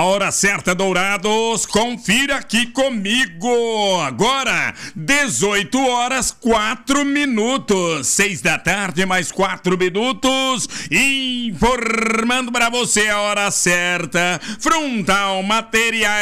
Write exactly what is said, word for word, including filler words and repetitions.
A hora certa, Dourados, confira aqui comigo. Agora, dezoito horas, quatro minutos. seis da tarde, mais quatro minutos. Informando para você a hora certa. Frontal Materiais.